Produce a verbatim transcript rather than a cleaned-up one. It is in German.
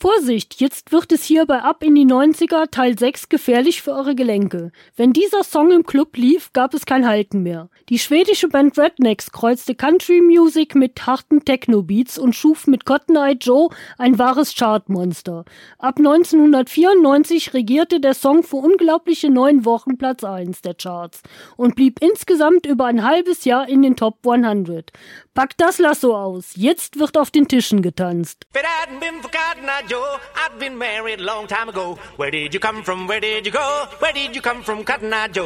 Vorsicht, jetzt wird es hier bei Ab in die neunziger Teil sechs gefährlich für eure Gelenke. Wenn dieser Song im Club lief, gab es kein Halten mehr. Die schwedische Band Rednecks kreuzte Country Music mit harten Techno-Beats und schuf mit Cotton Eye Joe ein wahres Chartmonster. Ab neunzehnhundertvierundneunzig regierte der Song für unglaubliche neun Wochen Platz eins der Charts und blieb insgesamt über ein halbes Jahr in den Top hundert. Packt das Lasso aus, jetzt wird auf den Tischen getanzt. If it hadn't been for Cotton Eye Joe, I'd been married a long time ago. Where did you come from? Where did you go? Where did you come from, Cotton Eye Joe?